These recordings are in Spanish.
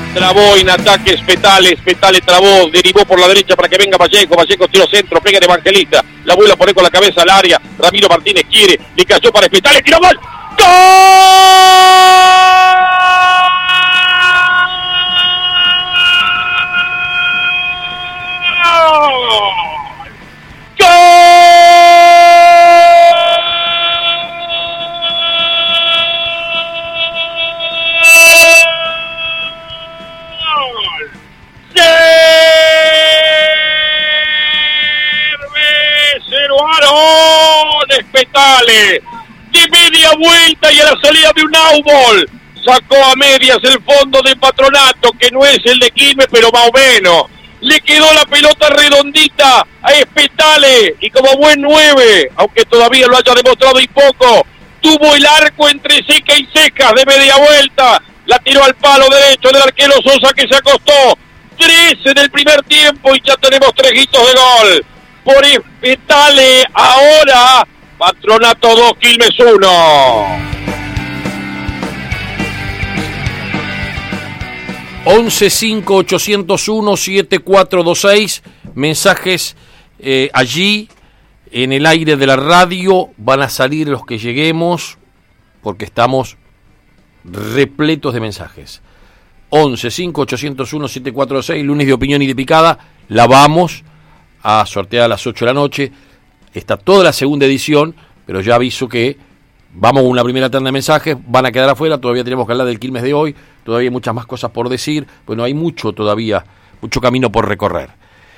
Trabó en ataque Spetale trabó, derivó por la derecha para que venga Vallejo tiro centro, pega de Evangelista, la vuelve a poner con la cabeza al área, Ramiro Martínez quiere, le cayó para Spetale, tiró gol, ¡gol! Spetale de media vuelta y a la salida de un outball sacó a medias el fondo de Patronato, que no es el de Quilmes, pero más o menos le quedó la pelota redondita a Spetale y como buen 9, aunque todavía lo haya demostrado y poco, tuvo el arco entre seca y seca de media vuelta, la tiró al palo derecho del arquero Sosa, que se acostó. 13 del primer tiempo y ya tenemos 3 hitos de gol por Spetale. Ahora Patronato 2, Quilmes 1. 11-5-801-7426. Mensajes allí en el aire de la radio. Van a salir los que lleguemos porque estamos repletos de mensajes. 11-5-801-7426. Lunes de opinión y de picada. La vamos a sortear a las 8 de la noche. Está toda la segunda edición, pero ya aviso que vamos con una primera tanda de mensajes, van a quedar afuera, todavía tenemos que hablar del Quilmes de hoy, todavía hay muchas más cosas por decir, bueno, hay mucho todavía, mucho camino por recorrer.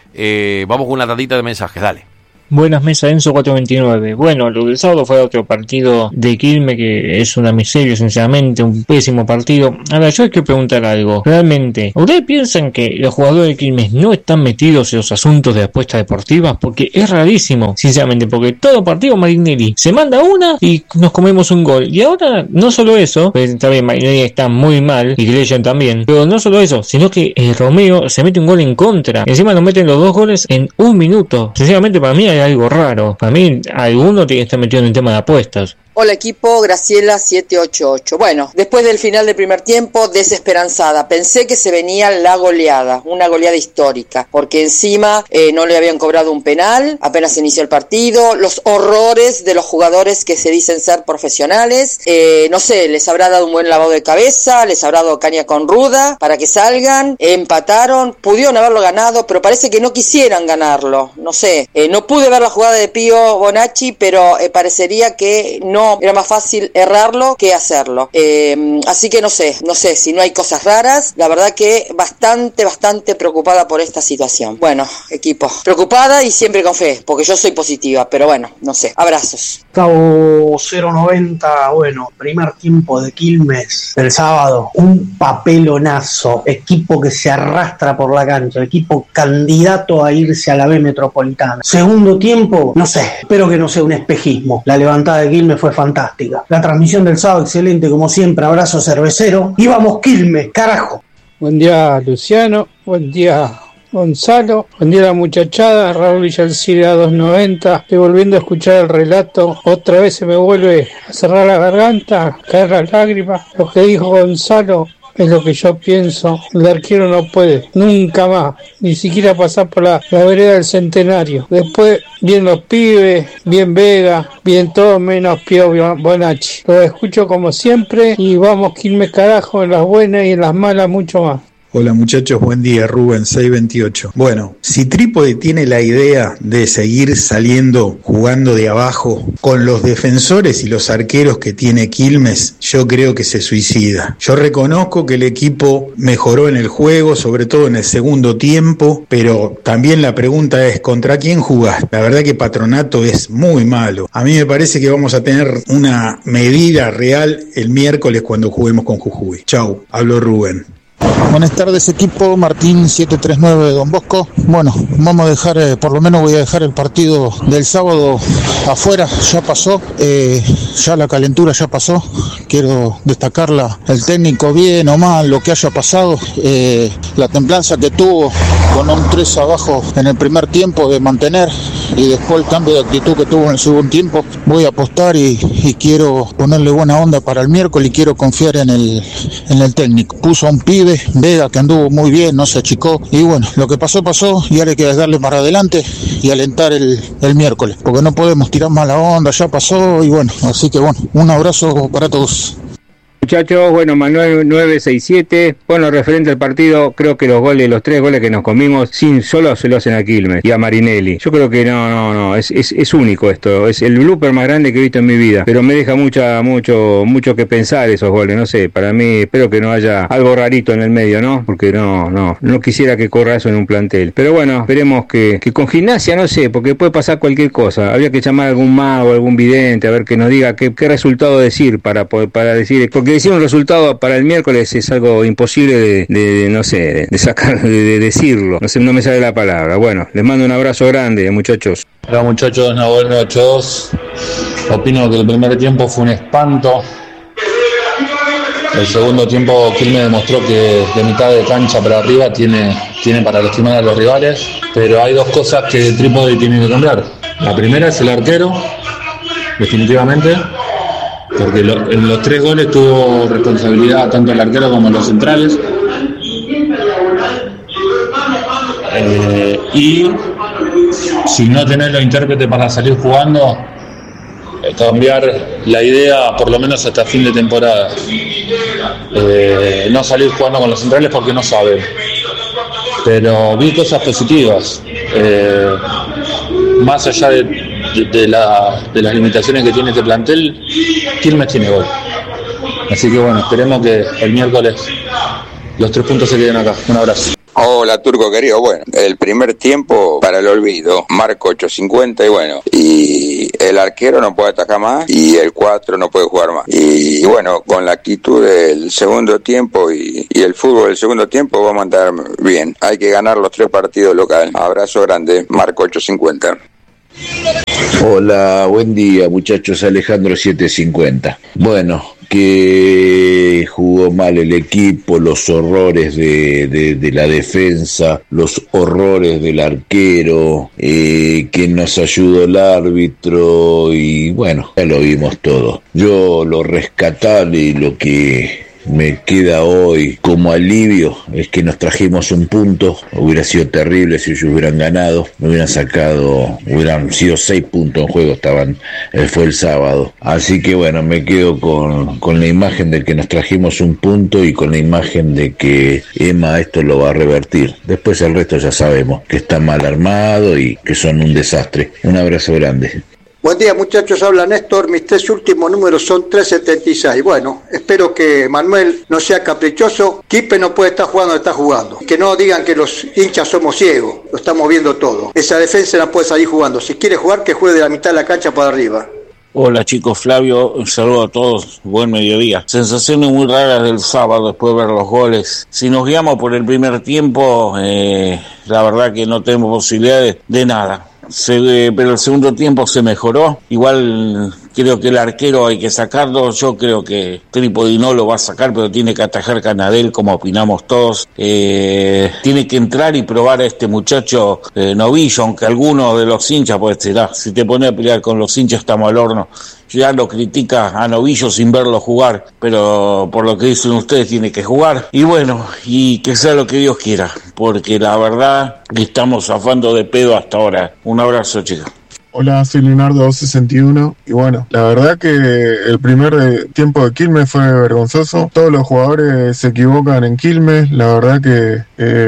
Vamos con una tandita de mensajes, dale. Buenas mesas, Enzo 429. Bueno, lo del sábado fue otro partido de Quilmes que es una miseria, sinceramente, un pésimo partido. Ahora, yo hay que preguntar algo. Realmente, ¿ustedes piensan que los jugadores de Quilmes no están metidos en los asuntos de apuestas deportivas? Porque es rarísimo, sinceramente, porque todo partido Marinelli se manda una y nos comemos un gol. Y ahora, no solo eso, pues también Marinelli está muy mal, y Gresham también, pero no solo eso, sino que Romeo se mete un gol en contra. Encima nos meten los 2 goles en 1 minuto. Sinceramente, para mí hay algo raro. Para mí, alguno tiene que estar metido en el tema de apuestas. Hola equipo, Graciela 788. Bueno, después del final del primer tiempo, desesperanzada. Pensé que se venía la goleada, una goleada histórica, porque encima no le habían cobrado un penal, apenas inició el partido, los horrores de los jugadores que se dicen ser profesionales, no sé, les habrá dado un buen lavado de cabeza, les habrá dado caña con ruda para que salgan, empataron, pudieron haberlo ganado, pero parece que no quisieran ganarlo, no sé, no pude ver la jugada de Pío Bonacci, pero parecería que no era más fácil errarlo que hacerlo. Así que no sé si no hay cosas raras. La verdad que bastante preocupada por esta situación. Bueno, equipo, preocupada y siempre con fe, porque yo soy positiva, pero bueno, no sé. Abrazos. Gustavo 090, bueno, primer tiempo de Quilmes el sábado, un papelonazo, equipo que se arrastra por la cancha, equipo candidato a irse a la B Metropolitana. Segundo tiempo, no sé, espero que no sea un espejismo. La levantada de Quilmes fue fantástica. La transmisión del sábado excelente como siempre, abrazo cervecero. Y vamos Quilmes, carajo. Buen día Luciano, buen día Gonzalo, buen día la muchachada, Raúl Villalcira 290, estoy volviendo a escuchar el relato, otra vez se me vuelve a cerrar la garganta, a caer las lágrimas, lo que dijo Gonzalo es lo que yo pienso, el arquero no puede, nunca más, ni siquiera pasar por la vereda del Centenario, después bien los pibes, bien Vega, bien todo menos Pío Bonacci, lo escucho como siempre y vamos Quilmes carajo en las buenas y en las malas mucho más. Hola muchachos, buen día, Rubén 628. Bueno, si Trípode tiene la idea de seguir saliendo jugando de abajo con los defensores y los arqueros que tiene Quilmes, yo creo que se suicida. Yo reconozco que el equipo mejoró en el juego, sobre todo en el segundo tiempo, pero también la pregunta es, ¿contra quién jugás? La verdad que Patronato es muy malo. A mí me parece que vamos a tener una medida real el miércoles cuando juguemos con Jujuy. Chau, hablo Rubén. Buenas tardes equipo, Martín 739 de Don Bosco. Bueno, vamos a dejar, por lo menos voy a dejar el partido del sábado afuera, ya pasó, ya la calentura ya pasó. Quiero destacarla, el técnico bien o mal, lo que haya pasado, la templanza que tuvo con un 3 abajo en el primer tiempo de mantener, y después el cambio de actitud que tuvo en el segundo tiempo, voy a apostar y quiero ponerle buena onda para el miércoles y quiero confiar en el técnico. Puso a un pibe, Vega, que anduvo muy bien, no se achicó, y bueno, lo que pasó, y ahora hay que darle para adelante y alentar el miércoles, porque no podemos tirar mala onda, ya pasó, y bueno, así que bueno, un abrazo para todos. Muchachos, bueno, Manuel 967, bueno, referente al partido, creo que los 3 goles que nos comimos, solo se lo hacen a Quilmes y a Marinelli. Yo creo que no, es único esto, es el blooper más grande que he visto en mi vida, pero me deja mucho que pensar esos goles, no sé, para mí espero que no haya algo rarito en el medio, ¿no? Porque no quisiera que corra eso en un plantel. Pero bueno, esperemos que con Gimnasia, no sé, porque puede pasar cualquier cosa, habría que llamar a algún mago, algún vidente, a ver que nos diga qué resultado decir para decir, porque decir un resultado para el miércoles es algo imposible de sacar, de decirlo. No me sale la palabra. Bueno, les mando un abrazo grande, muchachos. Hola muchachos, Nahuel 982. Opino que el primer tiempo fue un espanto. El segundo tiempo Quilmes demostró que de mitad de cancha para arriba tiene para lastimar a los rivales, pero hay dos cosas que Trípodi tiene que cambiar. La primera es el arquero, definitivamente, porque en los 3 goles tuvo responsabilidad tanto el arquero como los centrales. Y si no tenés los intérpretes para salir jugando, cambiar la idea por lo menos hasta fin de temporada. No salir jugando con los centrales porque no saben. Pero vi cosas positivas. Más allá de las limitaciones que tiene este plantel, Quilmes tiene gol. Así que bueno, esperemos que el miércoles los 3 puntos se queden acá. Un abrazo. Hola Turco querido, bueno, el primer tiempo para el olvido, marco 8.50 y bueno, y el arquero no puede atacar más y el 4 no puede jugar más. Y bueno, con la actitud del segundo tiempo y el fútbol del segundo tiempo vamos a andar bien. Hay que ganar los 3 partidos locales. Abrazo grande, marco 8.50. Hola, buen día muchachos, Alejandro 750. Bueno, que jugó mal el equipo, los horrores de la defensa, los horrores del arquero, que nos ayudó el árbitro y bueno, ya lo vimos todo. Yo lo rescatable y lo que me queda hoy como alivio es que nos trajimos un punto. Hubiera sido terrible si ellos hubieran ganado, hubieran sido 6 puntos en juego, fue el sábado. Así que bueno, me quedo con la imagen de que nos trajimos un punto y con la imagen de que Emma esto lo va a revertir. Después el resto ya sabemos que está mal armado y que son un desastre. Un abrazo grande. Buen día muchachos, habla Néstor, mis 3 últimos números son 376. Bueno, espero que Manuel no sea caprichoso, Quilmes no puede estar jugando donde está jugando. Que no digan que los hinchas somos ciegos, lo estamos viendo todo. Esa defensa no puede salir jugando, si quiere jugar que juegue de la mitad de la cancha para arriba. Hola chicos, Flavio, un saludo a todos, buen mediodía. Sensaciones muy raras del sábado después de ver los goles. Si nos guiamos por el primer tiempo, la verdad que no tenemos posibilidades de nada. Pero el segundo tiempo se mejoró. Igual creo que el arquero hay que sacarlo. Yo creo que Trípodi no lo va a sacar, pero tiene que atajar Canadel, como opinamos todos. Tiene que entrar y probar a este muchacho Novillo, aunque alguno de los hinchas, pues será, si te pones a pelear con los hinchas estamos al horno. Ya lo critica a Novillo sin verlo jugar, pero por lo que dicen ustedes tiene que jugar. Y bueno, y que sea lo que Dios quiera, porque la verdad que estamos zafando de pedo hasta ahora. Un abrazo, chicos. Hola, soy Leonardo 261 y bueno, la verdad que el primer tiempo de Quilmes fue vergonzoso. Todos los jugadores se equivocan en Quilmes. La verdad que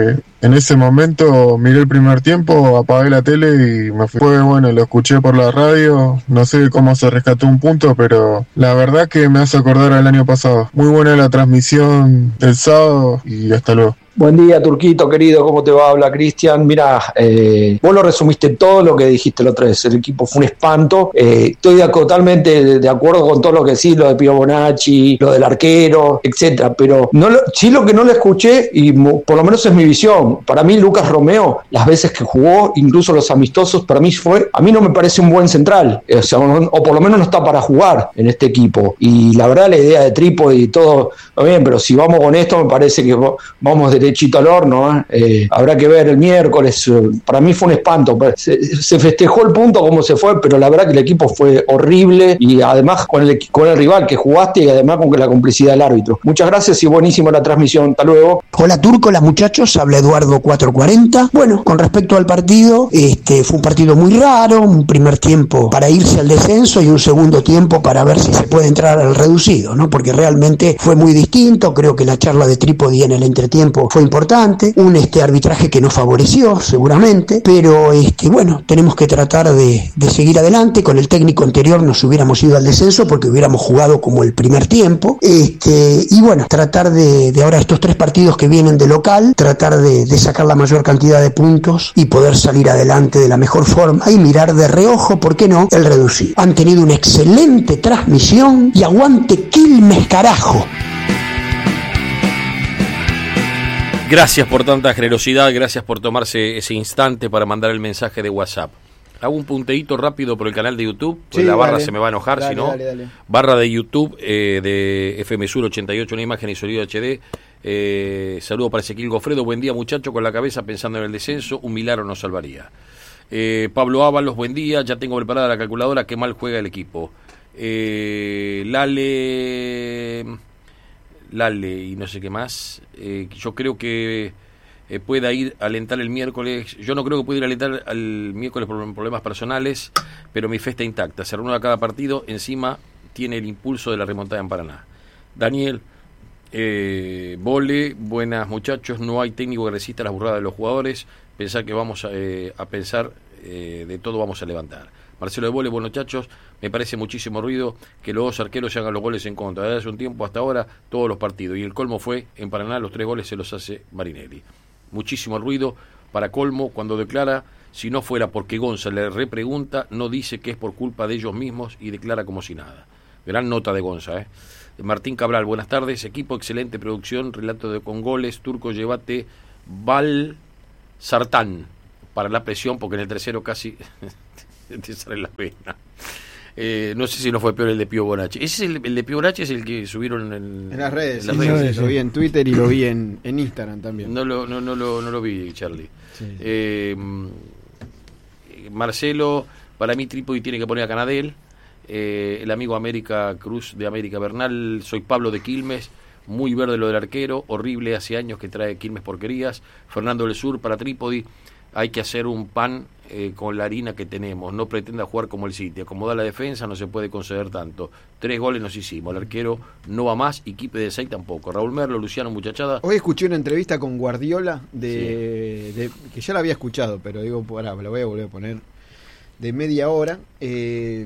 en ese momento miré el primer tiempo, apagué la tele y me fui. Fue bueno, lo escuché por la radio, no sé cómo se rescató un punto, pero la verdad que me hace acordar al año pasado. Muy buena la transmisión del sábado y hasta luego. Buen día, Turquito, querido, ¿cómo te va? Habla Cristian. Mira, vos lo resumiste todo lo que dijiste la otra vez. El equipo fue un espanto. Estoy totalmente de acuerdo con todo lo que decís, lo de Pio Bonacci, lo del arquero, etcétera. Pero sí lo que no le escuché, y por lo menos es mi visión, para mí Lucas Romeo, las veces que jugó, incluso los amistosos, para mí a mí no me parece un buen central. O sea, o por lo menos no está para jugar en este equipo. Y la verdad, la idea de Trípodi y todo, está bien, pero si vamos con esto, me parece que vamos derechito al horno. Habrá que ver el miércoles. Para mí fue un espanto. Se festejó el punto como se fue, pero la verdad que el equipo fue horrible, y además con el rival que jugaste, y además con la complicidad del árbitro. Muchas gracias y buenísima la transmisión. Hasta luego. Hola Turco, hola muchachos, habla Eduardo 440. Bueno, con respecto al partido, fue un partido muy raro, un primer tiempo para irse al descenso y un segundo tiempo para ver si se puede entrar al reducido, ¿no? Porque realmente fue muy distinto. Creo que la charla de Trípodi en el entretiempo fue importante, un arbitraje que nos favoreció seguramente, pero bueno, tenemos que tratar de seguir adelante. Con el técnico anterior nos hubiéramos ido al descenso porque hubiéramos jugado como el primer tiempo, y bueno, tratar de ahora estos 3 partidos que vienen de local, tratar de sacar la mayor cantidad de puntos y poder salir adelante de la mejor forma y mirar de reojo, ¿por qué no?, el reducido. Han tenido una excelente transmisión y aguante Quilmes, carajo. Gracias por tanta generosidad, gracias por tomarse ese instante para mandar el mensaje de WhatsApp. Hago un punteíto rápido por el canal de YouTube, pues la barra se me va a enojar, si no. Dale. Barra de YouTube de FM Sur 88, una imagen y sonido HD. Saludo para Ezequiel Gofredo, buen día muchacho, con la cabeza pensando en el descenso, un milagro nos salvaría. Pablo Ábalos, buen día, ya tengo preparada la calculadora, qué mal juega el equipo. Lale y no sé qué más. Yo creo que pueda ir a alentar el miércoles. Yo no creo que pueda ir a alentar al miércoles por problemas personales, pero mi fe está intacta. Se reúne a cada partido, encima tiene el impulso de la remontada en Paraná. Daniel, Vole, buenas muchachos, no hay técnico que resista las burradas de los jugadores. Pensar que vamos a pensar de todo vamos a levantar. Marcelo de Vole, buenos muchachos, me parece muchísimo ruido que los 2 arqueros hagan los goles en contra. Desde hace un tiempo hasta ahora, todos los partidos. Y el colmo fue, en Paraná, los 3 goles se los hace Marinelli. Muchísimo ruido para colmo cuando declara, si no fuera porque Gonza le repregunta, no dice que es por culpa de ellos mismos y declara como si nada. Gran nota de Gonza, Martín Cabral, buenas tardes, equipo, excelente producción, relato con goles, Turco, llévate Val Sartán para la presión, porque en el tercero casi te sale la pena. No sé si no fue peor el de Pío Bonacci. Ese es el de Pío Bonacci, es el que subieron en las redes. Sí, lo vi en Twitter y lo vi en Instagram también. No lo vi, Charlie. Sí. Marcelo, para mí Trípodi tiene que poner a Canadel. El amigo América Cruz de América Bernal, soy Pablo de Quilmes. Muy verde lo del arquero, horrible, hace años que trae Quilmes porquerías. Fernando del Sur, para Trípodi hay que hacer un pan con la harina que tenemos, no pretenda jugar como el City, acomodar la defensa, no se puede conceder tanto. 3 goles nos hicimos, el arquero no va más y Quipe de 6 tampoco. Raúl Merlo, Luciano Muchachada. Hoy escuché una entrevista con Guardiola que ya la había escuchado, pero digo, la voy a volver a poner, de media hora, que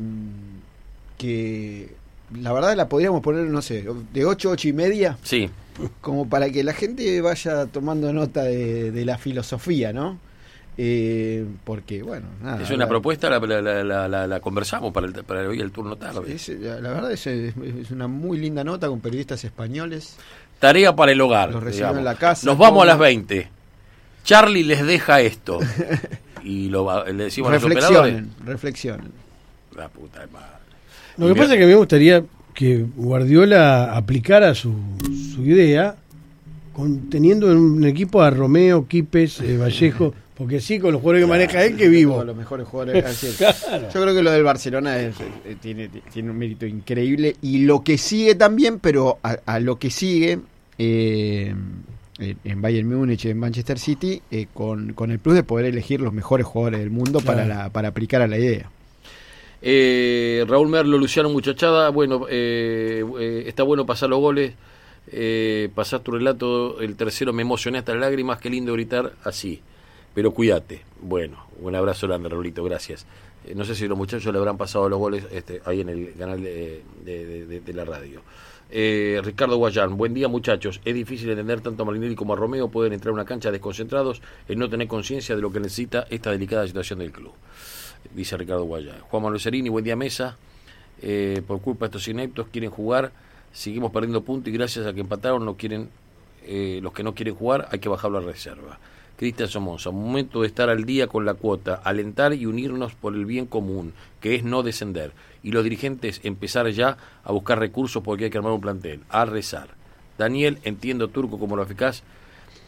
la verdad la podríamos poner, no sé, de 8 y media. Sí. Como para que la gente vaya tomando nota de la filosofía, ¿no? Porque, bueno, nada. Es una propuesta, la conversamos para hoy el turno tarde. La verdad es una muy linda nota con periodistas españoles. Tarea para el hogar. Los reciben en la casa. Nos vamos a las 20. Charlie les deja esto. Y le decimos a los operadores. Reflexionen. La puta de madre. Lo que pasa es que me gustaría que Guardiola aplicara su idea teniendo en un equipo a Romeo, Quipes, Vallejo, porque sí, con los jugadores que maneja él, que vivo. Los mejores jugadores. Claro. Yo creo que lo del Barcelona tiene un mérito increíble, y lo que sigue también, pero a lo que sigue en Bayern Múnich, en Manchester City, con el plus de poder elegir los mejores jugadores del mundo, claro, para aplicar a la idea. Raúl Merlo, Luciano Muchachada, bueno, está bueno pasar los goles, pasar tu relato, el tercero me emocioné hasta las lágrimas, qué lindo gritar así, pero cuídate. Bueno, un abrazo grande, Raulito, gracias. No sé si los muchachos le habrán pasado los goles ahí en el canal de la radio. Ricardo Guayán, buen día muchachos, es difícil entender tanto a Marinelli como a Romeo, pueden entrar a una cancha desconcentrados en no tener conciencia de lo que necesita esta delicada situación del club, dice Ricardo Guayán. Juan Manuel Cerini, buen día mesa, por culpa de estos ineptos quieren jugar, seguimos perdiendo puntos y gracias a que empataron no quieren, los que no quieren jugar hay que bajarlo a reserva. Cristian Somonza, momento de estar al día con la cuota, alentar y unirnos por el bien común, que es no descender, y los dirigentes empezar ya a buscar recursos porque hay que armar un plantel, a rezar. Daniel, entiendo Turco como lo eficaz,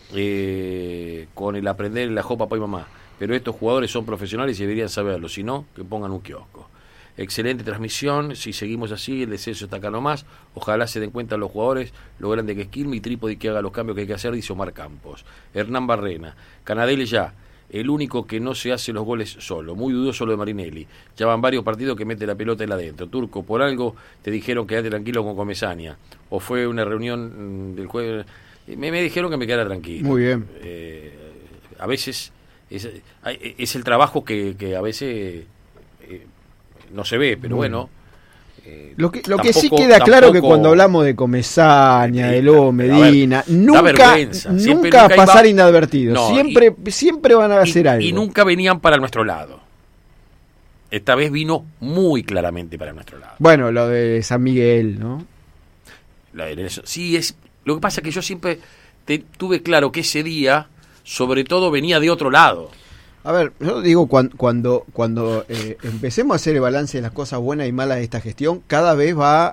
con el aprender en la jopa papá y mamá, pero estos jugadores son profesionales y deberían saberlo, si no, que pongan un kiosco. Excelente transmisión, si seguimos así, el descenso está acá nomás, ojalá se den cuenta los jugadores lo grande que es Quilmes y Trípodi que haga los cambios que hay que hacer, dice Omar Campos. Hernán Barrena, Canadell ya, el único que no se hace los goles solo, muy dudoso lo de Marinelli, ya van varios partidos que mete la pelota en adentro. Turco, por algo te dijeron quédate tranquilo con Comesaña, o fue una reunión del jueves, me dijeron que me quedara tranquilo. Muy bien. A veces es el trabajo que a veces no se ve, pero bueno. Lo que sí queda claro que cuando hablamos de Comesaña, de Lobo Medina, nunca pasar inadvertido. No, siempre van a hacer algo. Y nunca venían para nuestro lado. Esta vez vino muy claramente para nuestro lado. Bueno, lo de San Miguel, ¿no? Sí, lo que pasa es que yo siempre tuve claro que ese día, sobre todo, venía de otro lado. A ver, yo digo, cuando empecemos a hacer el balance de las cosas buenas y malas de esta gestión, cada vez va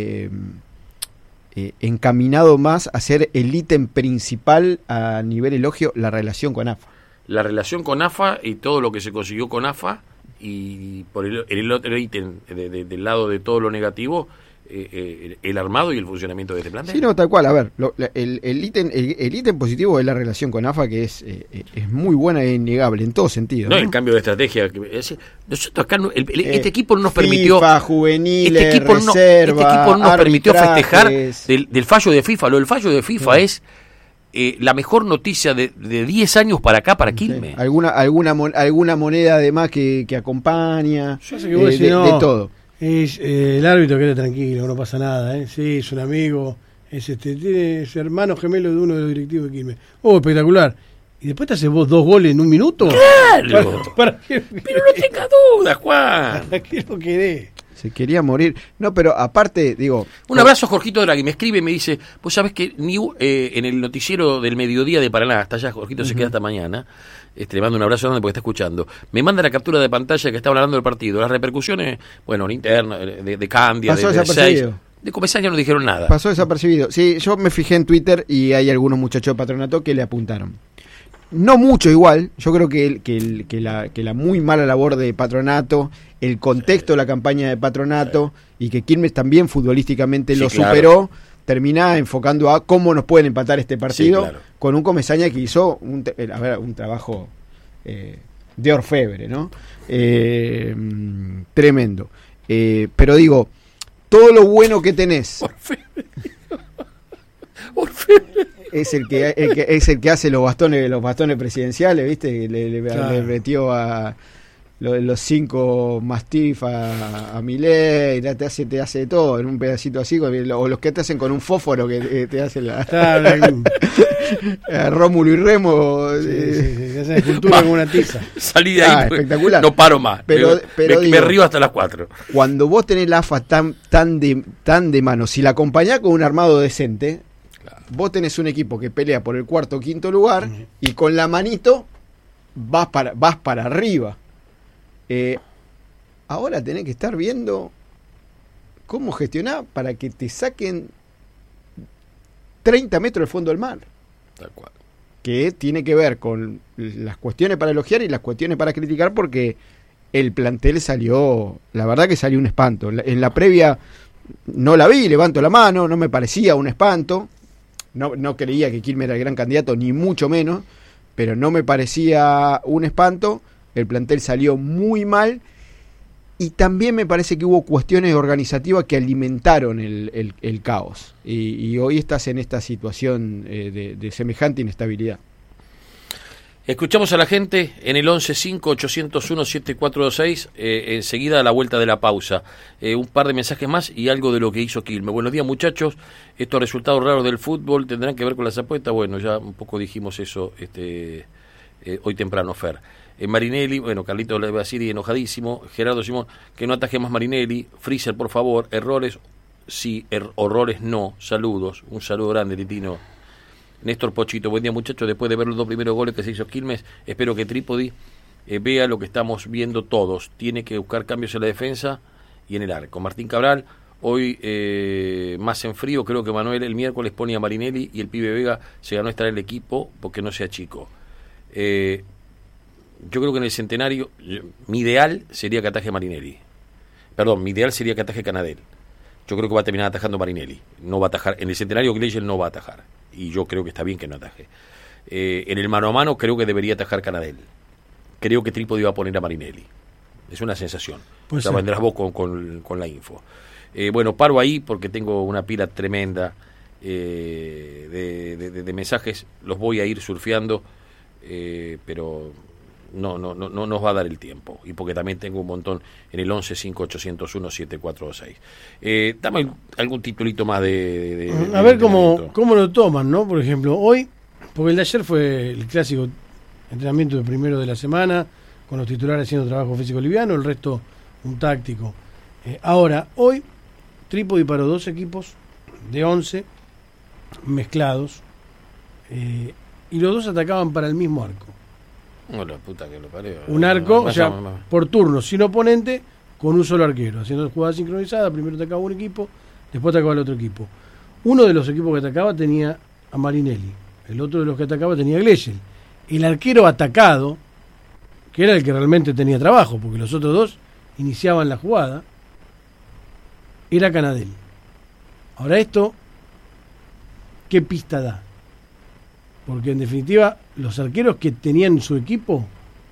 encaminado más a ser el ítem principal a nivel elogio, la relación con AFA. La relación con AFA y todo lo que se consiguió con AFA, y por el otro ítem del lado de todo lo negativo, el armado y el funcionamiento de este plantel. Sí, no, tal cual. A ver, el ítem positivo es la relación con AFA, que es muy buena e innegable en todo sentido. No, el cambio de estrategia. Nosotros acá, este equipo no nos permitió. FIFA, juveniles, este equipo no nos permitió festejar del fallo de FIFA. Lo del fallo de FIFA es la mejor noticia de 10 años para acá, para Quilmes. Sí. Alguna moneda además que acompaña. Yo sé que vos decís, de todo. Es el árbitro, quede tranquilo, no pasa nada, Sí, es un amigo, es hermano gemelo de uno de los directivos de Quilmes. Espectacular. Y después te haces vos 2 goles en un minuto. ¡Claro! Pero no tenga duda, Juan. ¿Para qué lo querés? Se quería morir. No, pero aparte, digo... Un abrazo a Jorgito Draghi, me escribe y me dice, vos sabés que en el noticiero del mediodía de Paraná, hasta allá Jorgito se queda hasta mañana, le mando un abrazo grande porque está escuchando, me manda la captura de pantalla que está hablando del partido, las repercusiones, bueno, en interna, de Candia, pasó de desapercibido. De Comesaña no dijeron nada. Pasó desapercibido. Sí, yo me fijé en Twitter y hay algunos muchachos de Patronato que le apuntaron. No mucho igual, yo creo que la muy mala labor de Patronato, el contexto de la campaña de Patronato y que Quilmes también futbolísticamente lo superó, termina enfocando a cómo nos pueden empatar este partido con un Comesaña que hizo un trabajo de orfebre, ¿no? Tremendo. Pero digo, todo lo bueno que tenés es el que hace los bastones presidenciales, ¿viste? Le metió a los 5 Mastiff a Milei, te hace de todo en un pedacito así, o los que te hacen con un fósforo que te hacen a Rómulo y Remo, te hacen escultura con una tiza. Salí de ahí, espectacular. No paro más, pero me río hasta las 4. Cuando vos tenés la AFA tan de mano, si la acompañás con un armado decente, vos tenés un equipo que pelea por el 4º o 5º lugar y con la manito vas para arriba. Ahora tenés que estar viendo cómo gestionar para que te saquen 30 metros del fondo del mar. Tal cual. Que tiene que ver con las cuestiones para elogiar y las cuestiones para criticar, porque el plantel salió, la verdad que salió un espanto. En la previa no la vi, levanto la mano, no me parecía un espanto. No creía que Quilmes era el gran candidato, ni mucho menos, pero no me parecía un espanto. El plantel salió muy mal y también me parece que hubo cuestiones organizativas que alimentaron el caos. Y hoy estás en esta situación de semejante inestabilidad. Escuchamos a la gente en el 11-5-801-7426, enseguida a la vuelta de la pausa. Un par de mensajes más y algo de lo que hizo Quilmes. Buenos días, muchachos. Estos resultados raros del fútbol tendrán que ver con las apuestas. Bueno, ya un poco dijimos eso hoy temprano, Fer. Marinelli, bueno, Carlito Basiri enojadísimo. Gerardo Simón, que no ataje más Marinelli. Freezer, por favor. Errores, sí, horrores no. Saludos, un saludo grande, Titino. Néstor Pochito, buen día, muchachos. Después de ver los 2 primeros goles que se hizo Quilmes, espero que Trípodi vea lo que estamos viendo todos. Tiene que buscar cambios en la defensa y en el arco. Martín Cabral, Hoy, más en frío, creo que Manuel el miércoles pone a Marinelli y el pibe Vega se ganó estar en el equipo porque no sea chico. Yo creo que en el centenario, mi ideal sería que ataje Marinelli. Perdón, mi ideal sería que ataje Canadel. Yo creo que va a terminar atajando Marinelli. No va a atajar. En el centenario, Gleiser no va a atajar. Y yo creo que está bien que no ataje. En el mano a mano, creo que debería atajar Canadel. Creo que Trípodi va a poner a Marinelli. Es una sensación. Pues la vendrás vos con la info. Bueno, paro ahí porque tengo una pila tremenda de mensajes. Los voy a ir surfeando, pero no nos va a dar el tiempo. Y porque también tengo un montón en el 11-5801-7426. Dame algún titulito más a ver cómo lo toman, ¿no? Por ejemplo, hoy, porque el de ayer fue el clásico entrenamiento de primero de la semana, con los titulares haciendo trabajo físico liviano, el resto un táctico. Ahora, hoy Trípodi paró 2 equipos de 11 mezclados, y los 2 atacaban para el mismo arco. La puta que lo parió. Un arco, o sea, por turno, sin oponente, con un solo arquero, haciendo jugadas sincronizadas. Primero atacaba un equipo, después atacaba el otro equipo. Uno de los equipos que atacaba tenía a Marinelli, el otro de los que atacaba tenía a Gleiser. El arquero atacado, que era el que realmente tenía trabajo, porque los otros 2 iniciaban la jugada, era Canadel. Ahora esto, ¿qué pista da? Porque en definitiva los arqueros que tenían su equipo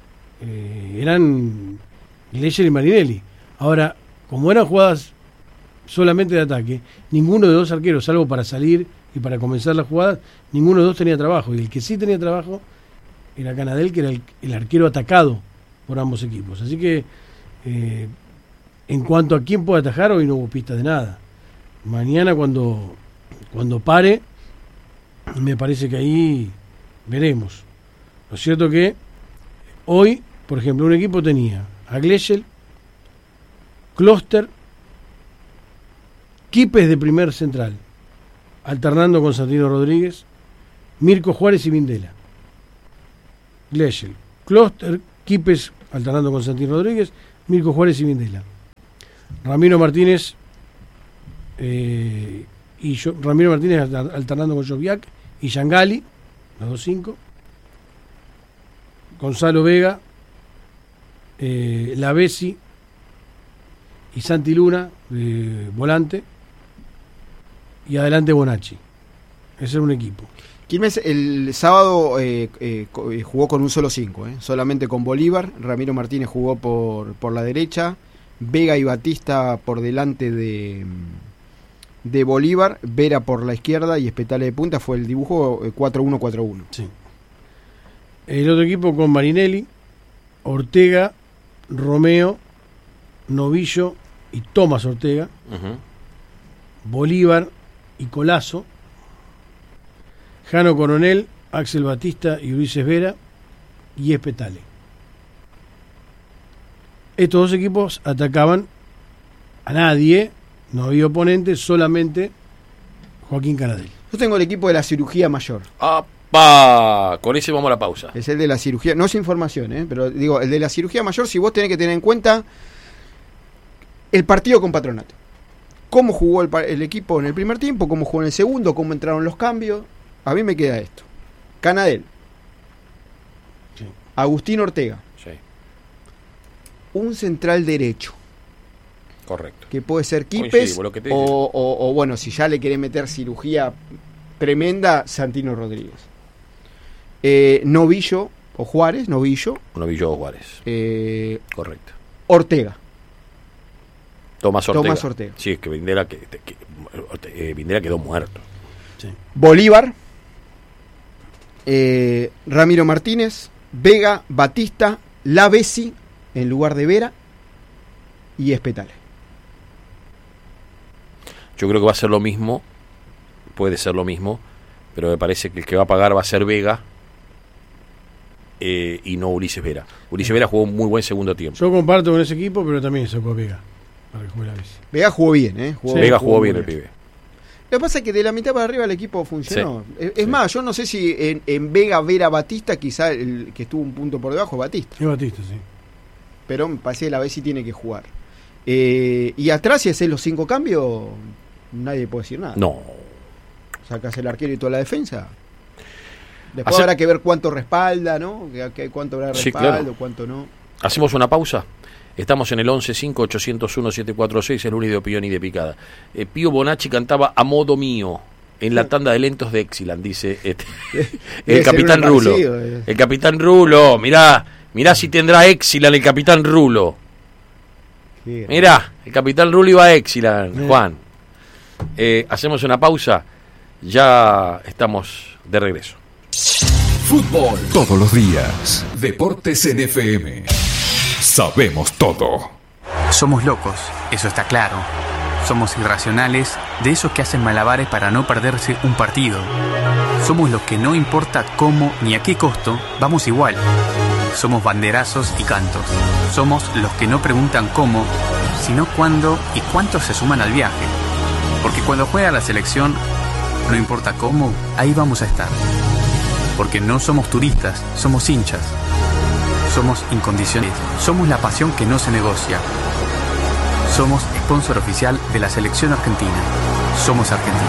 eran Gleiser y Marinelli. Ahora, como eran jugadas solamente de ataque, ninguno de los 2 arqueros, salvo para salir y para comenzar la jugada, ninguno de los 2 tenía trabajo. Y el que sí tenía trabajo era Canadel, que era el arquero atacado por ambos equipos. Así que en cuanto a quién puede atajar, hoy no hubo pista de nada. Mañana cuando pare, me parece que ahí veremos. Lo cierto que hoy, por ejemplo, un equipo tenía a Gleiser, Kloster, Quipes de primer central, alternando con Santino Rodríguez, Mirko Juárez y Vindela. Gleiser, Kloster, Quipes alternando con Santino Rodríguez, Mirko Juárez y Vindela. Ramiro Martínez alternando con Joviak y Yangali, los 2-5. Gonzalo Vega, Lavesi y Santi Luna, volante, y adelante Bonacci. Ese era un equipo. Quilmes el sábado jugó con un solo 5, solamente con Bolívar. Ramiro Martínez jugó por la derecha, Vega y Batista por delante de Bolívar, Vera por la izquierda y Espetale de punta. Fue el dibujo 4-1-4-1. Sí. El otro equipo con Marinelli, Ortega, Romeo, Novillo y Tomás Ortega, Bolívar y Colazo, Jano Coronel, Axel Batista y Ulises Vera y Espetale. Estos 2 equipos atacaban a nadie, no había oponente, solamente Joaquín Canadel. Yo tengo el equipo de la cirugía mayor. ¡Apa! Con ese vamos a la pausa. Es el de la cirugía, no es información, pero digo, el de la cirugía mayor, si vos tenés que tener en cuenta el partido con Patronato. Cómo jugó el equipo en el primer tiempo, cómo jugó en el segundo, cómo entraron los cambios. A mí me queda esto. Canadel. Sí. Agustín Ortega. Sí. Un central derecho. Correcto. Que puede ser Quipes o bueno, si ya le querés meter cirugía tremenda, Santino Rodríguez. Novillo o Juárez, Novillo o Juárez. Correcto. Ortega. Tomás Ortega. Sí, es que Vindela quedó muerto. Sí. Bolívar, Ramiro Martínez, Vega, Batista, Lavesi en lugar de Vera y Espetale. Yo creo que va a ser lo mismo, puede ser lo mismo, pero me parece que el que va a pagar va a ser Vega y no Ulises Vera. Ulises Vera jugó un muy buen segundo tiempo. Yo comparto con ese equipo, pero también sacó a Vega. Vega jugó bien, Vega jugó bien el pibe. Lo que pasa es que de la mitad para arriba el equipo funcionó. Sí. Es más, yo no sé si en Vega, Vera, Batista, quizá el que estuvo un punto por debajo, Batista. Es Batista, sí. Pero me parece que la vez sí tiene que jugar. Y atrás, si haces los 5 cambios, nadie puede decir nada. No. Sacas el arquero y toda la defensa. Después habrá que ver cuánto respalda, ¿no? Cuánto habrá respaldo, claro. Cuánto no. Hacemos una pausa. Estamos en el 11-5-801-746, el único de opinión y de picada. Pío Bonacci cantaba A Modo Mío en la tanda de lentos de Exiland, dice el Capitán Rulo. El Capitán Rulo, mirá si tendrá Exiland el Capitán Rulo. Mirá, el Capitán Rulo iba a Exiland, Juan. Hacemos una pausa, ya estamos de regreso. Fútbol todos los días. Deportes en FM. Sabemos todo. Somos locos, eso está claro. Somos irracionales, de esos que hacen malabares para no perderse un partido. Somos los que no importa cómo ni a qué costo, vamos igual. Somos banderazos y cantos. Somos los que no preguntan cómo, sino cuándo y cuántos se suman al viaje. Porque cuando juega la selección, no importa cómo, ahí vamos a estar. Porque no somos turistas, somos hinchas. Somos incondicionales. Somos la pasión que no se negocia. Somos sponsor oficial de la selección argentina. Somos Argentina.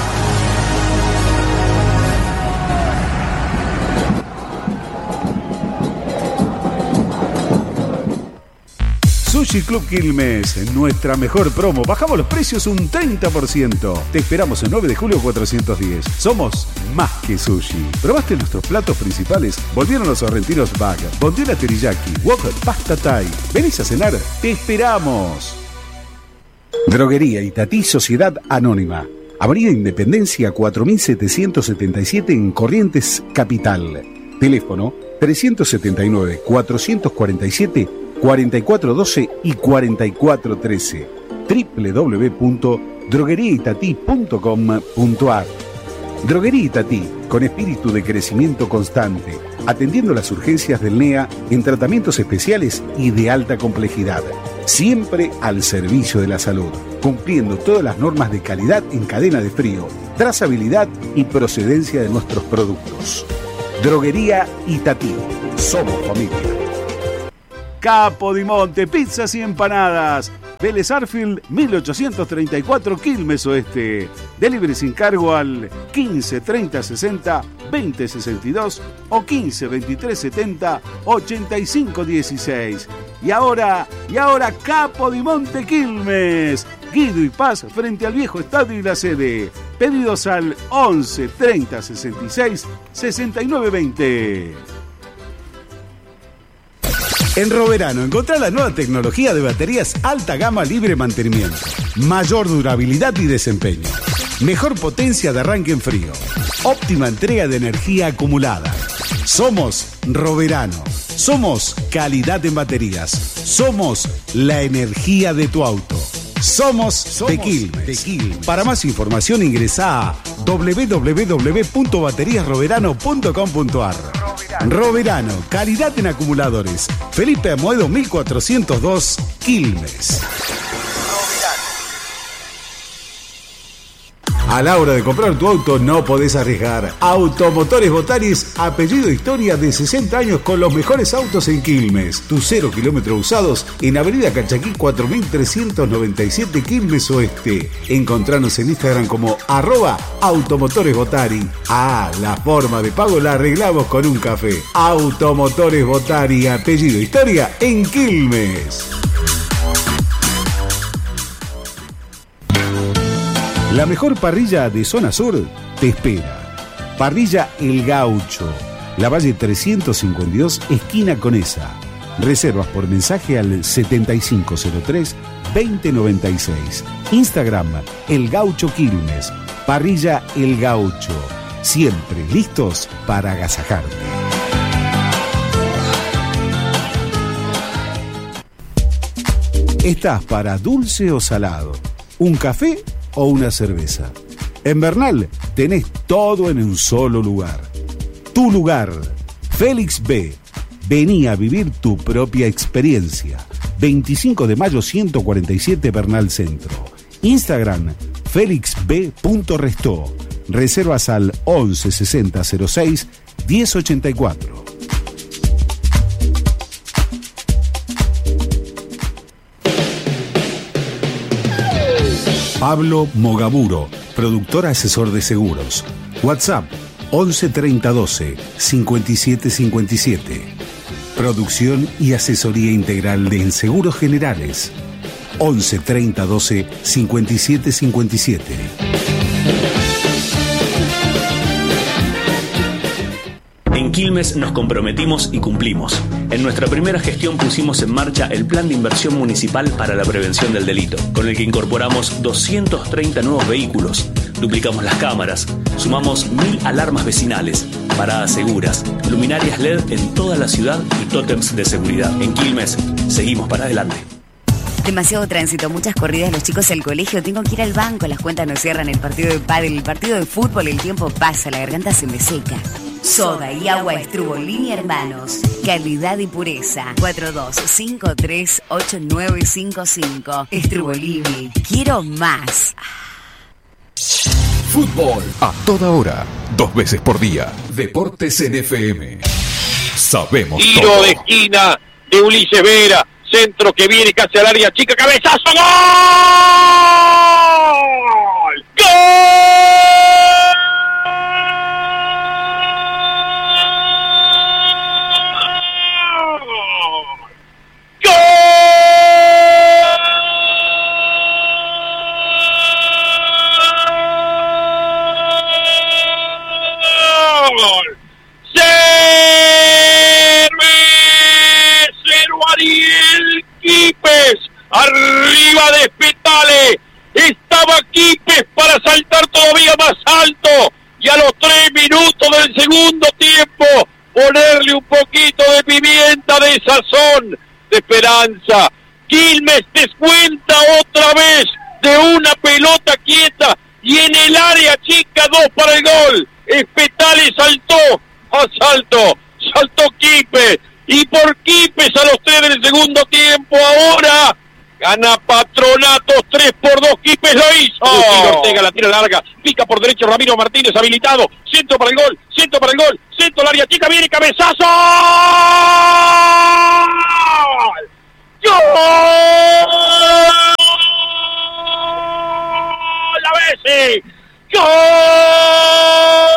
Sushi Club Quilmes, nuestra mejor promo. Bajamos los precios un 30%. Te esperamos el 9 de julio 410. Somos más que sushi. ¿Probaste nuestros platos principales? Volvieron los sorrentinos bag, bondiola teriyaki, wok, pasta thai. ¿Venís a cenar? ¡Te esperamos! Droguería Itatí Sociedad Anónima. Avenida Independencia 4777 en Corrientes, Capital. Teléfono 379-447 4412 y 4413. www.drogueriaitatí.com.ar. Droguería Itatí, con espíritu de crecimiento constante, atendiendo las urgencias del NEA en tratamientos especiales y de alta complejidad, siempre al servicio de la salud, cumpliendo todas las normas de calidad en cadena de frío, trazabilidad y procedencia de nuestros productos. Droguería Itatí, somos familia. Capodimonte, pizzas y empanadas. Vélez Arfield, 1834, Quilmes Oeste. Delivery sin cargo al 15 30 60 20 62 o 15 23 70 85 16. Y ahora Capodimonte Quilmes. Guido y Paz frente al viejo estadio y la sede. Pedidos al 11 30 66 69 20. En Roverano encontrá la nueva tecnología de baterías alta gama libre mantenimiento, mayor durabilidad y desempeño, mejor potencia de arranque en frío, óptima entrega de energía acumulada. Somos Roverano, somos calidad en baterías, somos la energía de tu auto. Somos de Quilmes. Para más información ingresá a www.bateriasroverano.com.ar. Roverano, calidad en acumuladores. Felipe Amoedo 1402, Quilmes. A la hora de comprar tu auto no podés arriesgar. Automotores Botaris, apellido historia de 60 años con los mejores autos en Quilmes. Tus 0 kilómetros usados en Avenida Cachaquí 4397 Quilmes Oeste. Encontranos en Instagram como @automotoresbotari. La forma de pago la arreglamos con un café. Automotores Botari, apellido historia en Quilmes. La mejor parrilla de zona sur te espera. Parrilla El Gaucho, La Valle 352, esquina Conesa. Reservas por mensaje al 7503-2096. Instagram El Gaucho Quilmes. Parrilla El Gaucho. Siempre listos para agasajarte. ¿Estás para dulce o salado? ¿Un café o una cerveza? En Bernal tenés todo en un solo lugar. Tu lugar, Félix B. Vení a vivir tu propia experiencia. 25 de mayo 147 Bernal Centro. Instagram, felixb.restó. Reservas al 11 60 06 1084. Pablo Mogaburo, productor asesor de seguros. WhatsApp 11 30 12 57 57. Producción y asesoría integral de Seguros Generales. 11 30 12 57 57. En Quilmes nos comprometimos y cumplimos. En nuestra primera gestión pusimos en marcha el Plan de Inversión Municipal para la Prevención del Delito, con el que incorporamos 230 nuevos vehículos, duplicamos las cámaras, sumamos 1000 alarmas vecinales, paradas seguras, luminarias LED en toda la ciudad y tótems de seguridad. En Quilmes, seguimos para adelante. Demasiado tránsito, muchas corridas, los chicos al colegio, tengo que ir al banco, las cuentas no cierran, el partido de pádel, el partido de fútbol, el tiempo pasa, la garganta se me seca. Soda y agua Estrubolini Hermanos. Calidad y pureza. 42538955. Estrubolini. Quiero más. Fútbol a toda hora, 2 veces por día. Deportes en FM. Sabemos Tiro todo. de esquina de Ulises Vera. Centro que viene casi al área chica. ¡Cabezazo! ¡Gol! ¡Gol! Ariel Quipes, arriba de Espetale, estaba Quipes para saltar todavía más alto y a los 3 minutos del segundo tiempo ponerle un poquito de pimienta, de sazón, de esperanza. Quilmes descuenta otra vez de una pelota quieta y en el área chica 2 para el gol. Espetale saltó Quipes. Y por Quipes a los 3 del segundo tiempo, ahora gana Patronatos 3-2, Quipes lo hizo. Ortega la tira larga, pica por derecho Ramiro Martínez habilitado, centro para el gol, centro al área chica, viene cabezazo. ¡Gol! ¡La Bessi! ¡Gol!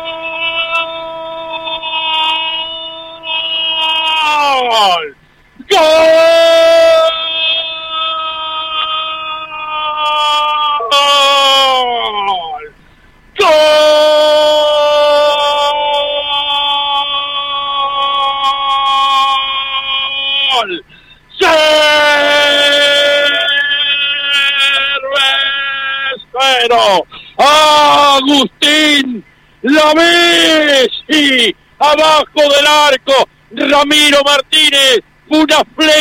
¡Gol! ¡Gol! Cervecero, Agustín La Bessi, abajo del arco. Ramiro Martínez, una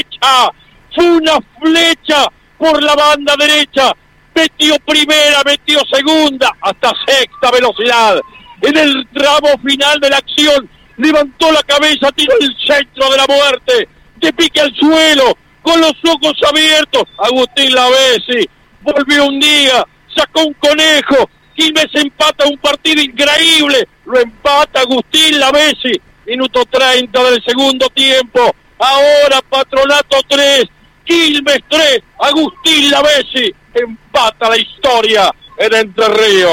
flecha por la banda derecha, metió primera, metió segunda, hasta sexta velocidad. En el tramo final de la acción, levantó la cabeza, tiró el centro de la muerte, de pique al suelo, con los ojos abiertos. Agustín La Bessi volvió un día, sacó un conejo, Quilmes empata un partido increíble, lo empata Agustín La Bessi. Minuto 30 del segundo tiempo. Ahora Patronato 3, Quilmes 3, Agustín La Bessi empata la historia en Entre Ríos.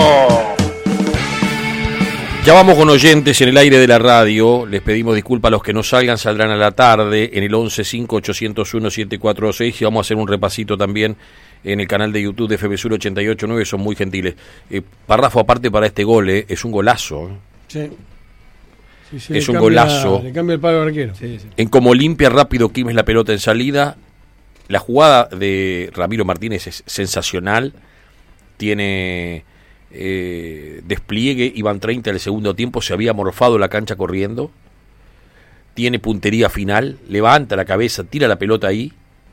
Ya vamos con oyentes en el aire de la radio. Les pedimos disculpas a los que no salgan, saldrán a la tarde en el 115801-746 y vamos a hacer un repasito también en el canal de YouTube de FM Sur 889, son muy gentiles. Párrafo aparte para este gol, es un golazo. Sí. Es un golazo. Le cambia el palo al arquero. En cómo limpia rápido Quilmes la pelota en salida. La jugada de Ramiro Martínez es sensacional. Tiene despliegue, iban 30 del segundo tiempo, se había morfado la cancha corriendo. Tiene puntería final, levanta la cabeza, tira la pelota ahí.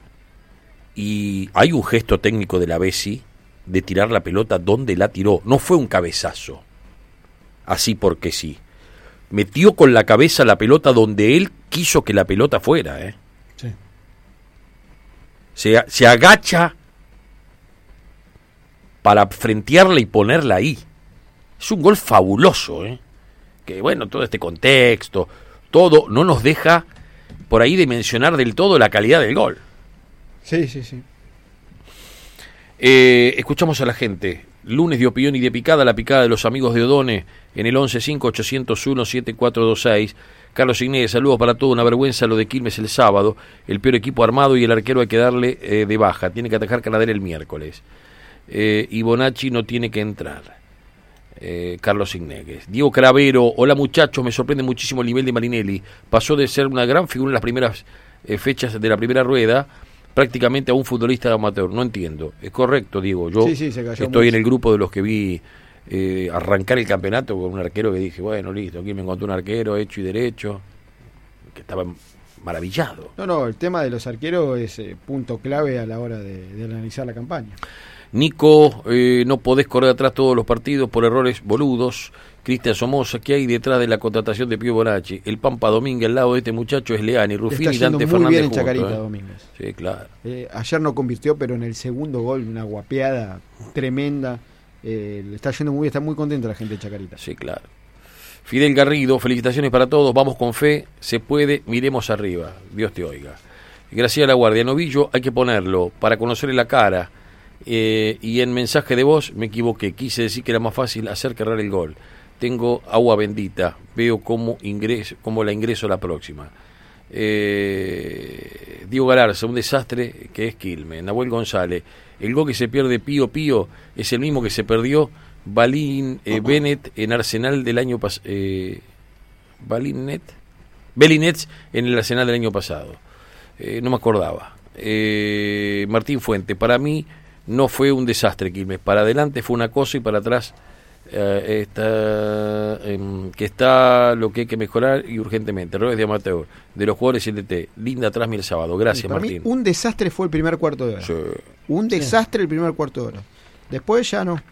Y hay un gesto técnico de La Bessi de tirar la pelota donde la tiró. No fue un cabezazo, así porque sí. Metió con la cabeza la pelota donde él quiso que la pelota fuera. Sí. Se agacha para frentearla y ponerla ahí. Es un gol fabuloso. Que bueno, todo este contexto, todo no nos deja por ahí de mencionar del todo la calidad del gol. Sí. Escuchamos a la gente. Lunes de opinión y de picada, la picada de los amigos de Odone en el 1158017426. Carlos Igné, saludos para todos. Una vergüenza lo de Quilmes el sábado. El peor equipo armado y el arquero hay que darle de baja. Tiene que atajar Canadera el miércoles. Y Bonacci no tiene que entrar. Carlos Ignegues. Diego Cravero, hola muchachos, me sorprende muchísimo el nivel de Marinelli. Pasó de ser una gran figura en las primeras fechas de la primera rueda prácticamente a un futbolista amateur. No entiendo. Es correcto, Diego. Yo estoy en el grupo de los que vi arrancar el campeonato con un arquero que dije, bueno, listo, aquí me encontré un arquero hecho y derecho, que estaba maravillado. No, el tema de los arqueros es punto clave a la hora de analizar la campaña. Nico, no podés correr atrás todos los partidos por errores boludos. Cristian Somoza, ¿qué hay detrás de la contratación de Pío Bonacci? El Pampa Domínguez al lado de este muchacho es Leani, Rufini, Dante Fernández. Muy bien en Chacarita, Domínguez. Sí, claro. Ayer no convirtió, pero en el segundo gol, una guapeada tremenda. Le está yendo muy bien, está muy contenta la gente de Chacarita. Sí, claro. Fidel Garrido, felicitaciones para todos, vamos con fe, se puede, miremos arriba, Dios te oiga. Graciela La Guardia, Novillo hay que ponerlo para conocerle la cara. Y en mensaje de voz me equivoqué, quise decir que era más fácil hacer que errar el gol. Tengo agua bendita, veo cómo la ingreso la próxima. Diego Galarza, un desastre que es Quilmes. Nahuel González, el gol que se pierde Pío es el mismo que se perdió Bennett en Arsenal del año pasado. Belinets en el Arsenal del año pasado. No me acordaba. Martín Fuente, para mí no fue un desastre Quilmes, para adelante fue una cosa y para atrás que está lo que hay que mejorar y urgentemente. Errores de amateur, de los jugadores LT. Linda Trasmi el sábado. Gracias, para Martín. Mí, un desastre fue el primer cuarto de hora. Sí. Un desastre el primer cuarto de hora. Después ya no.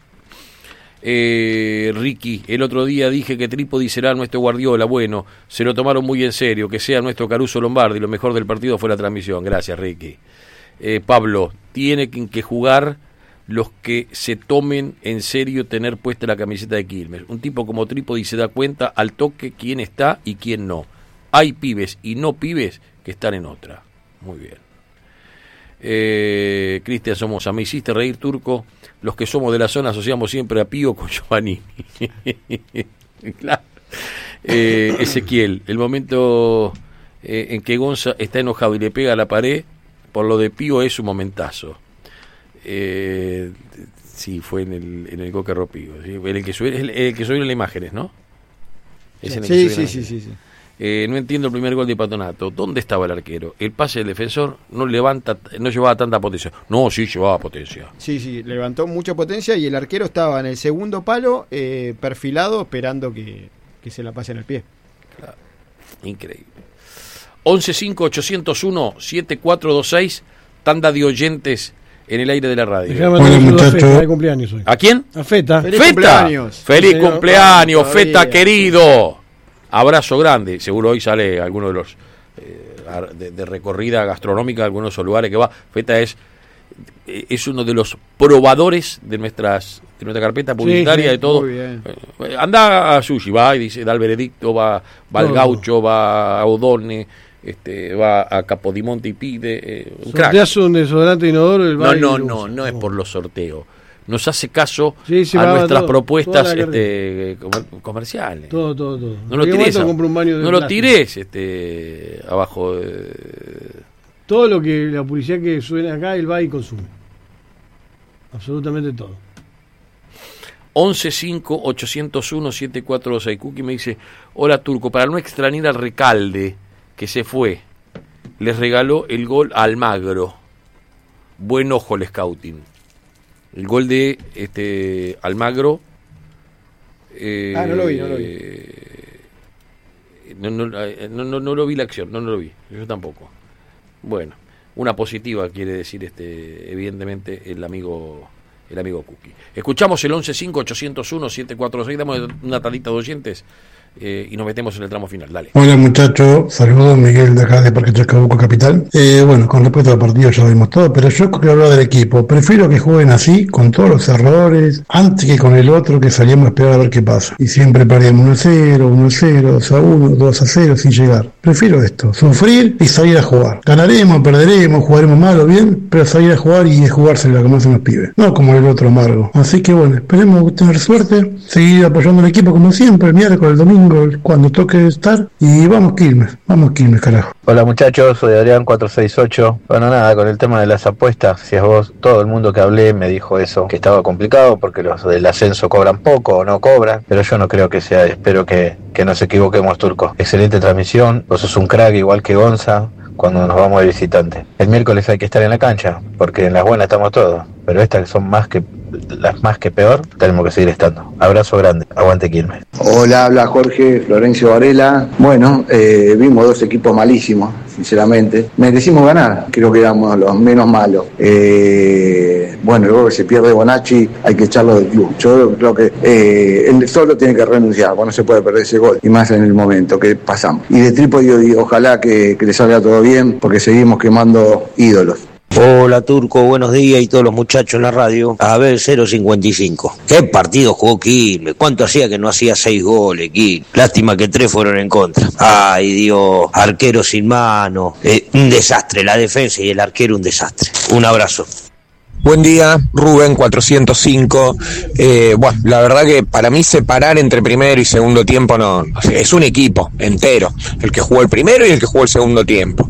Ricky, el otro día dije que Trípodi será nuestro Guardiola. Bueno, se lo tomaron muy en serio. Que sea nuestro Caruso Lombardi. Lo mejor del partido fue la transmisión. Gracias, Ricky. Pablo, tienen que jugar los que se tomen en serio tener puesta la camiseta de Quilmes. Un tipo como Trípodi se da cuenta al toque quién está y quién no. Hay pibes y no pibes que están en otra. Muy bien. Cristian Somoza, me hiciste reír, Turco. Los que somos de la zona asociamos siempre a Pío con Giovanni. Claro. Ezequiel, el momento en que Gonza está enojado y le pega a la pared por lo de Pío es un momentazo. Sí, fue en el Coque Ropío, ¿sí? el que subieron las imágenes, ¿no? Sí. No entiendo el primer gol de Patronato. ¿Dónde estaba el arquero? El pase del defensor no llevaba tanta potencia. No, sí llevaba potencia. Sí, levantó mucha potencia y el arquero estaba en el segundo palo, perfilado, esperando que se la pasen al pie. Claro. Increíble. 1158017426, tanda de oyentes en el aire de la radio. Hola, muchachos. ¿A quién? A Feta. ¡Feta! Cumpleaños. ¡Feliz cumpleaños, Feta querido! Abrazo grande. Seguro hoy sale alguno de los de recorrida gastronómica, algunos de esos lugares que va. Feta es uno de los probadores de nuestra carpeta publicitaria, de todo. Muy bien. Anda a Sushi, va y dice, da el veredicto, va al Gaucho, va a Odone, va a Capodimonte y pide un crack. ¿Sorteas un desodorante inodoro? No es por los sorteos. Nos hace caso a nuestras propuestas comerciales. Todo. No lo tires abajo. Todo lo que la publicidad que suena acá, él va y consume. Absolutamente todo. 1158017426. Cookie me dice, hola Turco, para no extrañar al Recalde que se fue, les regaló el gol a Almagro. Buen ojo el scouting. El gol de Almagro. No lo vi. No lo vi la acción, no lo vi. Yo tampoco. Bueno, una positiva quiere decir evidentemente el amigo Cookie. Escuchamos el 1158017426, damos una tandita de oyentes y nos metemos en el tramo final. Dale. Hola muchachos, saludos, Miguel de acá de Parque Chacabuco Capital. Bueno, con respecto al partido ya lo vimos todo, pero yo quiero hablar del equipo. Prefiero que jueguen así, con todos los errores, antes que con el otro que salíamos a esperar a ver qué pasa. Y siempre perdíamos 1-0, 1-0, 2-1, 2-0 sin llegar. Prefiero esto, sufrir y salir a jugar. Ganaremos, perderemos, jugaremos mal o bien, pero salir a jugar y jugársela como hacen los pibes. No como el otro amargo. Así que bueno, esperemos tener suerte, seguir apoyando al equipo como siempre, el miércoles, el domingo, cuando toque estar, y vamos Quilmes, carajo. Hola muchachos, soy Adrián 468. Bueno, nada, con el tema de las apuestas, si es vos, todo el mundo que hablé me dijo eso, que estaba complicado porque los del ascenso cobran poco o no cobran, pero yo no creo que sea, espero que nos equivoquemos, Turco. Excelente transmisión, vos sos un crack igual que Gonza cuando nos vamos de visitante. El miércoles hay que estar en la cancha, porque en las buenas estamos todos, pero estas que son las más que peor, tenemos que seguir estando. Abrazo grande, aguante Quilmes. Hola, habla Jorge Florencio Varela. Bueno, vimos dos equipos malísimos, sinceramente. Merecimos ganar, creo que éramos los menos malos. Bueno, luego que se pierde Bonacci, hay que echarlo del club. Yo creo que él solo tiene que renunciar, no se puede perder ese gol, y más en el momento que pasamos. Y de Trípodi, ojalá que le salga todo bien, porque seguimos quemando ídolos. Hola Turco, buenos días y todos los muchachos en la radio. A ver, 0.55. ¿Qué partido jugó Quilmes? ¿Cuánto hacía que no hacía 6 goles, Quilmes? Lástima que 3 fueron en contra. Ay Dios, arquero sin mano. Un desastre, la defensa y el arquero un desastre. Un abrazo. Buen día, Rubén 405. Bueno, la verdad que para mí separar entre primero y segundo tiempo no, es un equipo entero, el que jugó el primero y el que jugó el segundo tiempo.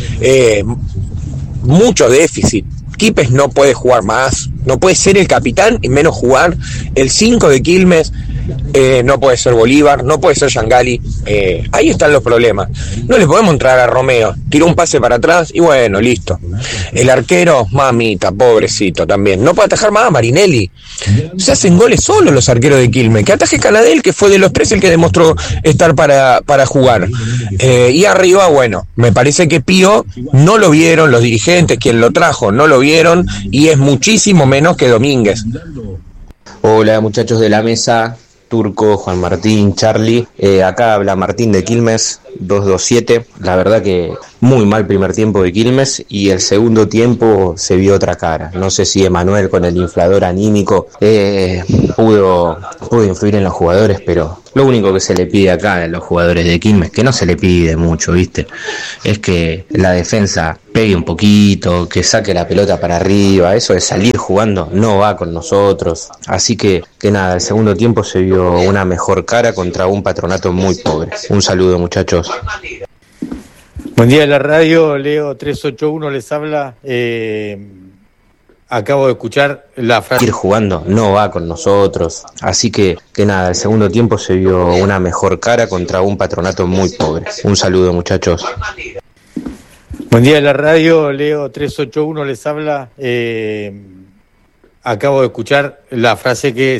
Mucho déficit. Quipes no puede jugar más, no puede ser el capitán y menos jugar. El 5 de Quilmes no puede ser Bolívar, no puede ser Yangali. Ahí están los problemas. No le podemos entrar a Romeo, tiró un pase para atrás y bueno, listo. El arquero, mamita, pobrecito también. No puede atajar más a Marinelli. Se hacen goles solos los arqueros de Quilmes. Que ataje Canadel, que fue de los 3 el que demostró estar para jugar. Y arriba, bueno, me parece que Pío no lo vieron, los dirigentes, quien lo trajo, no lo vieron, y es muchísimo menos que Domínguez. Hola muchachos de la mesa, Turco, Juan Martín, Charlie. Acá habla Martín de Quilmes, 227. La verdad que muy mal primer tiempo de Quilmes y el segundo tiempo se vio otra cara. No sé si Emanuel con el inflador anímico pudo influir en los jugadores, pero lo único que se le pide acá a los jugadores de Quilmes, que no se le pide mucho, ¿viste? Es que la defensa pegue un poquito, que saque la pelota para arriba. Eso de salir jugando no va con nosotros. Así que nada, el segundo tiempo se vio una mejor cara contra un Patronato muy pobre. Un saludo muchachos. Buen día de la radio, Leo 381 les habla. Acabo de escuchar la frase. Ir jugando no va con nosotros. Así que nada, el segundo tiempo se vio una mejor cara contra un Patronato muy pobre. Un saludo muchachos. Buen día de la radio, Leo 381 les habla. Acabo de escuchar la frase que